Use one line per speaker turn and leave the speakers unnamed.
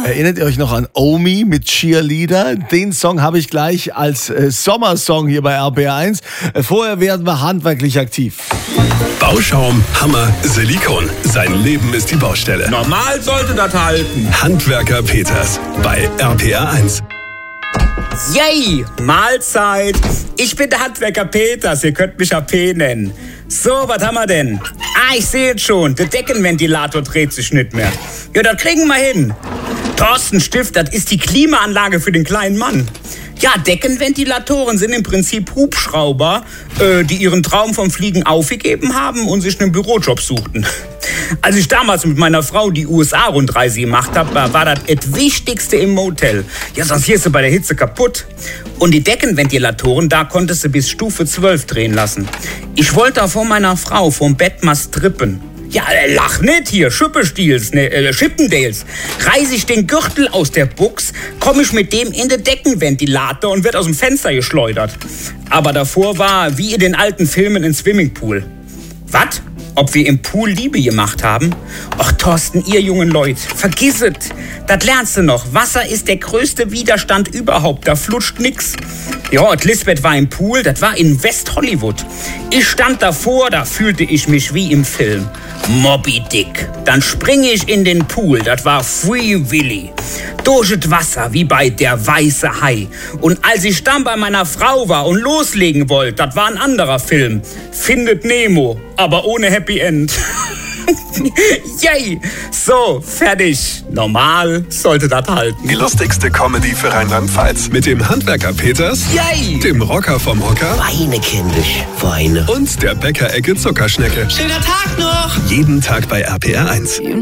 Erinnert ihr euch noch an Omi mit Cheerleader? Den Song habe ich gleich als Sommersong hier bei RPR1. Vorher werden wir handwerklich aktiv.
Bauschaum, Hammer, Silikon. Sein Leben ist die Baustelle.
Normal sollte das halten.
Handwerker Peters bei RPR1.
Yay, Mahlzeit. Ich bin der Handwerker Peters, ihr könnt mich AP nennen. So, was haben wir denn? Ich sehe jetzt schon, der Deckenventilator dreht sich nicht mehr. Ja, das kriegen wir hin. Thorsten Stift, das ist die Klimaanlage für den kleinen Mann. Ja, Deckenventilatoren sind im Prinzip Hubschrauber, die ihren Traum vom Fliegen aufgegeben haben und sich einen Bürojob suchten. Als ich damals mit meiner Frau die USA-Rundreise gemacht habe, war das Wichtigste im Motel. Ja, sonst wirst du bei der Hitze kaputt. Und die Deckenventilatoren, da konntest du bis Stufe 12 drehen lassen. Ich wollte da vor meiner Frau vom Bett mal strippen. Ja, lach nicht hier, Chippendales. Reiß ich den Gürtel aus der Buchs, komme ich mit dem in den Deckenventilator und wird aus dem Fenster geschleudert. Aber davor war, wie in den alten Filmen, ein Swimmingpool. Was? Ob wir im Pool Liebe gemacht haben? Och, Thorsten, ihr jungen Leute, vergiss es. Das lernst du noch. Wasser ist der größte Widerstand überhaupt. Da flutscht nix. Ja, Lisbeth war im Pool, das war in West Hollywood. Ich stand davor, da fühlte ich mich wie im Film. Moby Dick. Dann springe ich in den Pool, das war Free Willy. Durch das Wasser, wie bei Der weiße Hai. Und als ich dann bei meiner Frau war und loslegen wollte, das war ein anderer Film. Findet Nemo, aber ohne Happy End. Yay! So, fertig. Normal sollte das halten.
Die lustigste Comedy für Rheinland-Pfalz. Mit dem Handwerker Peters,
Yay!
dem Rocker vom Hocker
Weine, kindisch, weine.
und der Bäckerecke Zuckerschnecke.
Schöner Tag noch!
Jeden Tag bei RPR1.